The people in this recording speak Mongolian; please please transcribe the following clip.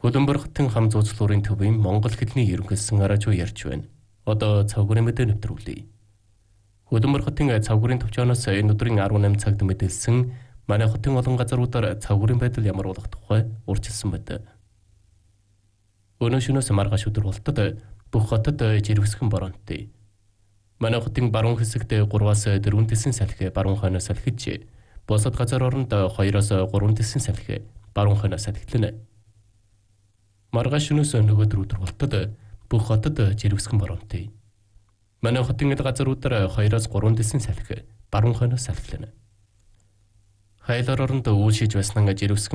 Хөлбөмбөр хотын хам зуучлуурын төвийн Монгол хэлний ерөнхийлсөн арajуу ярьж байна. Одоо цавгарын мэдээ нэвтрүүлье. Хөлбөмбөр хотын цавгарын төвчөөс энэ өдрийн 18 цагт мэдээлсэн манай хотын олон газруудаар цавгарын байдал ямар болох тухай урьдчилсан байдаг. Өнөө шөнөөс маргааш өдөр болтод бүх хотод жирвсгэн боронтой. Манай хотын баруун хэсэгт 3-аас 4 тэсэн салхи баруун хойноос салхиж, бусад газар оронд 2-оос 3 тэсэн салхи баруун хойноос салхилна. Маргааш шөнөөс нөгөөдөр өдөр болтод бүх хотод жирвсгэн боронтой. Манай хотын газруудаар 2-оос 3 тэсэн салхи баруун хойноос салхилна. Хайлаар оронд үйл шиж байсан жирвсгэн